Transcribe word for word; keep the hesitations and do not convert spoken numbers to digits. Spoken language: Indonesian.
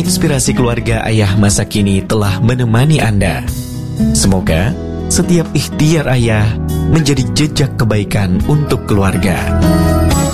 Inspirasi keluarga ayah masa kini telah menemani Anda. Semoga setiap ikhtiar ayah menjadi jejak kebaikan untuk keluarga.